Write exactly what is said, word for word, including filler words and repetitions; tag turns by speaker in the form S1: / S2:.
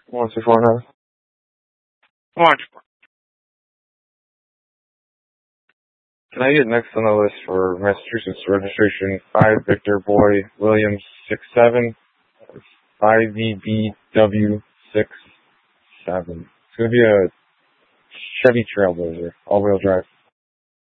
S1: one six four nine.
S2: Launch.
S1: Can I get next on the list for Massachusetts registration five Victor Boy Williams six seven five V B W six seven? It's gonna be a Chevy Trailblazer, all-wheel drive.